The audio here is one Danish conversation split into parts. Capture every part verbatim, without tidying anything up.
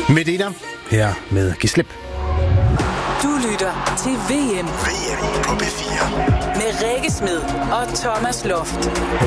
Medina her med Giv slip. Du lytter til V M. V M på B fire. Med Rikke Smed og Thomas Loft.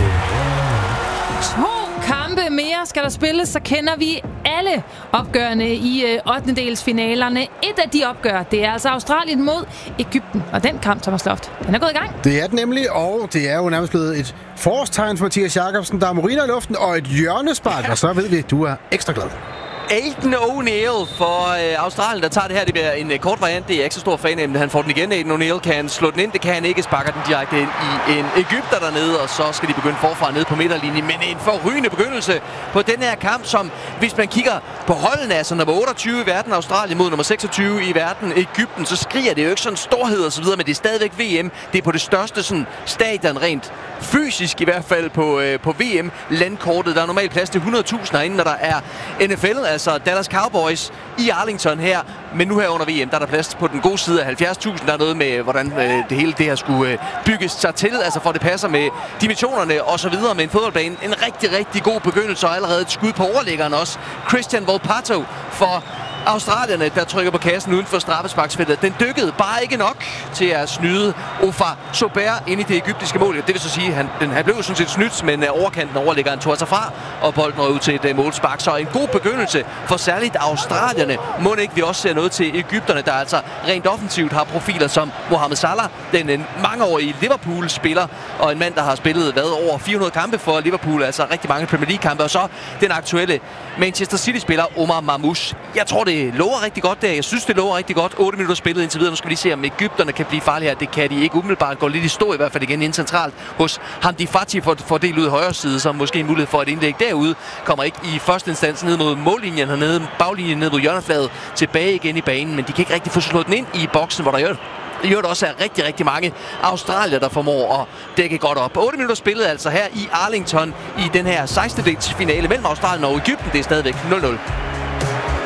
To kampe mere skal der spilles, så kender vi alle opgørene i øh, ottendedelsfinalerne. Et af de opgør, det er altså Australien mod Egypten. Og den kamp, Thomas Loft, den er gået i gang. Det er det nemlig, og det er jo nærmest blevet et forårstegn for Mathias Jacobsen. Der er Moriner i luften og et hjørnespark, ja. Og så ved vi, at du er ekstra glad. Aiden O'Neill for øh, Australien, der tager det her. Det bliver en øh, kort variant. Det er jeg ikke så stor fan af, men han får den igen. Aiden O'Neill kan slå den ind. Det kan han ikke. Sparker den direkte ind i en Egypter dernede, og så skal de begynde forfra nede på midterlinjen. Men en forrygende begyndelse på den her kamp, som hvis man kigger på holdene, altså nummer otteogtyve i verden, Australien mod nummer seksogtyve i verden, Egypten, så skriger det jo ikke sådan storhed og så videre, men det er stadigvæk V M. Det er på det største sådan, stadion, rent fysisk i hvert fald på, øh, på V M-landkortet. Der er normalt plads til hundrede tusind herinde, når der er N F L, altså Dallas Cowboys i Arlington her. Men nu her under V M, der er der plads på den gode side af halvfjerds tusind. Der er noget med, hvordan øh, det hele det her skulle øh, bygges sig til, altså for det passer med dimensionerne og så videre med en fodboldbane. En rigtig, rigtig god begyndelse, og allerede et skud på overliggeren også. Christian Volpato for australierne, der trykker på kassen uden for straffesparksfeltet. Den dykkede bare ikke nok til at snyde Ofar Sober ind i det egyptiske mål. Det vil så sige, at han, den, han blev sådan set snydt, men uh, overkanten overligger han tog sig fra, og bolden røg ud til et uh, målspark. Så en god begyndelse for særligt australierne. Må ikke vi også ser noget til egypterne, der altså rent offensivt har profiler som Mohamed Salah, den en mangeårige Liverpool-spiller, og en mand, der har spillet hvad, over fire hundrede kampe for Liverpool, altså rigtig mange Premier League-kampe, og så den aktuelle Manchester City-spiller Omar Mamouche. Jeg tror, det lover rigtig godt der. Jeg synes, det lover rigtig godt. otte minutter spillet indtil videre. Nu skal vi lige se, om egypterne kan blive farlige her. Det kan de ikke umiddelbart. Går lidt i stå i hvert fald igen ind centralt hos Hamdi Fati for, for del ud i højre side, som måske en mulighed for et indlæg derude. Kommer ikke i første instans ned mod mållinjen hernede, baglinjen ned mod hjørnefladet, tilbage igen i banen, men de kan ikke rigtig få slået den ind i boksen, hvor der gør I øvrigt også er rigtig, rigtig mange australier, der formår at dække godt op. otte minutter spillet altså her i Arlington i den her sekstendedelsfinale mellem Australien og Egypten. Det er stadigvæk nul nul.